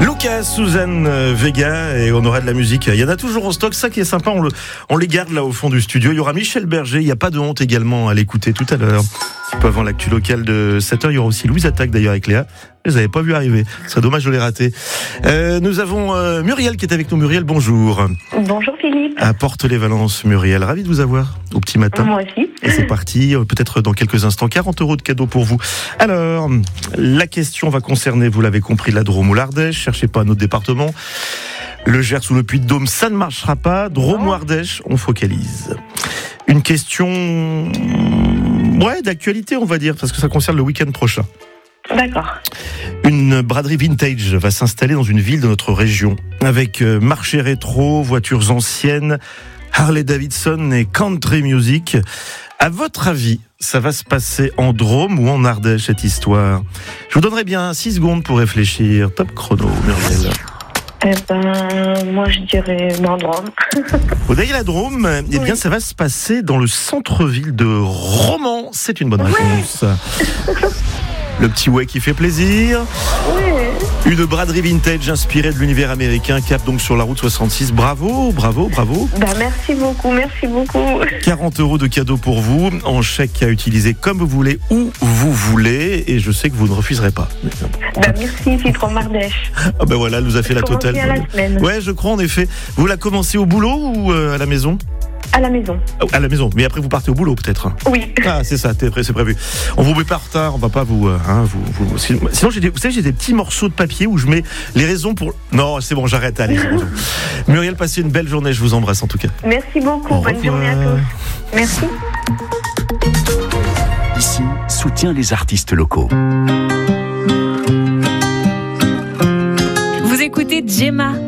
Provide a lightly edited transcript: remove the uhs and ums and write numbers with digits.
Lucas, Suzanne Vega, et on aura de la musique. Il y en a toujours en stock, ça qui est sympa, on les garde là au fond du studio. Il y aura Michel Berger, il n'y a pas de honte également à l'écouter tout à l'heure. Un peu avant l'actu locale de 7h, il y aura aussi Louise Attaque d'ailleurs avec Léa. Je les avais pas vu arriver, ce serait dommage de les rater. Nous avons Muriel qui est avec nous. Muriel, bonjour. Bonjour Philippe. À Porte-les-Valences, Muriel, ravi de vous avoir au petit matin. Moi aussi. Et c'est parti, peut-être dans quelques instants, 40 € de cadeaux pour vous. Alors, la question va concerner, vous l'avez compris, la Drôme ou l'Ardèche. Cherchez pas un autre département. Le Gers ou le Puy-de-Dôme, ça ne marchera pas. Drôme ou Ardèche, on focalise. Une question, d'actualité, on va dire, parce que ça concerne le week-end prochain. D'accord. Une braderie vintage va s'installer dans une ville de notre région, avec marché rétro, voitures anciennes, Harley Davidson et country music. À votre avis, ça va se passer en Drôme ou en Ardèche, cette histoire? Je vous donnerai bien 6 secondes pour réfléchir. Top chrono, Muriel. Moi je dirais dans Drôme. Vous voyez la Drôme, eh bien ça va se passer dans le centre-ville de Romans. C'est une bonne réponse. Le petit ouais qui fait plaisir. Oui. Une braderie vintage inspirée de l'univers américain, cap donc sur la route 66. Bravo. Merci beaucoup. 40 € de cadeaux pour vous, en chèque à utiliser comme vous voulez, où vous voulez, et je sais que vous ne refuserez pas. Merci Citron Ardèche. Ah ben voilà, elle nous a fait la totale. À la semaine. Ouais, je crois en effet. Vous la commencez au boulot ou à la maison? À la maison. À la maison, mais après vous partez au boulot peut-être. Oui. Ah c'est ça, c'est prévu. On vous met pas en retard, on va pas vous. Sinon j'ai des petits morceaux de papier où je mets les raisons pour. Non, c'est bon, j'arrête. Allez. C'est bon. Muriel, passez une belle journée, je vous embrasse en tout cas. Merci beaucoup, bonne journée à tous. Merci. Ici, soutient les artistes locaux. Vous écoutez Gemma.